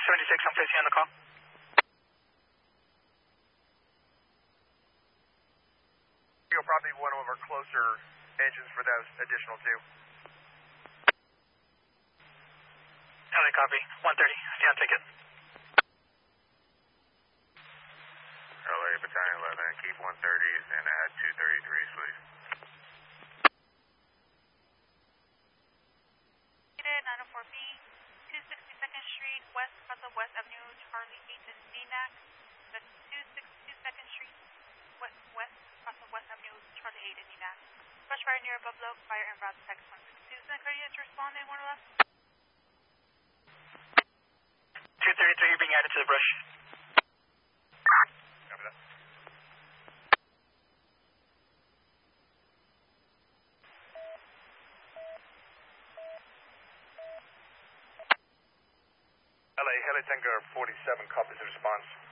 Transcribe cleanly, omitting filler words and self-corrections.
76, I'm placing you on the call. You'll probably be one of our closer engines for those additional two. LA copy. 130. Stay on ticket. LA Battalion 11, keep 130s and add 233s, please. 904B, 262nd Street, West Russell West Avenue, Charlie 8 and DNAC. That's 262nd Street, West Russell West Avenue, Charlie 8 and DNAC. Brush fire near Buffalo, fire en route to text 162. Send courteous to respond in 111. 233, you're being added to the brush. Copy that. LA Heli Tango 47 copies the response.